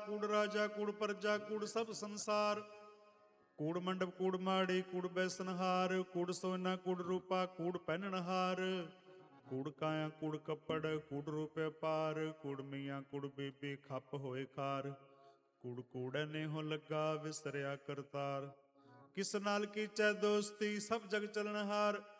ਕੂੜ ਰਾਜਾ, ਕੂੜ ਪਰਜਾ, ਕੂੜ ਸਭ ਸੰਸਾਰ। ਕੂੜ ਮੰਡਪ, ਕੂੜ ਮਾੜੀ, ਕੂੜ ਬੈਸਨਹਾਰ, ਕੂੜ ਸੋਨਾ, ਕੂੜ ਰੂਪਾ, ਕੂੜ ਪਹਿਨਣਹਾਰ। ਕੂੜ ਕਾਇਆ, ਕੂੜ ਕੱਪੜ, ਕੂੜ ਰੂਪੇ ਪਾਰ, ਕੂੜ ਮੀਆਂ, ਕੂੜ ਬੀਬੀ, ਖੱਪ ਹੋਏ ਖਾਰ। ਕੂੜ ਕੂੜੈ ਨੇਹੋ ਲੱਗਾ, ਵਿਸਰਿਆ ਕਰਤਾਰ। ਕਿਸ ਨਾਲ ਕੀਚੈ ਦੋਸਤੀ, ਸਭ ਜਗ ਚਲਣਹਾਰ।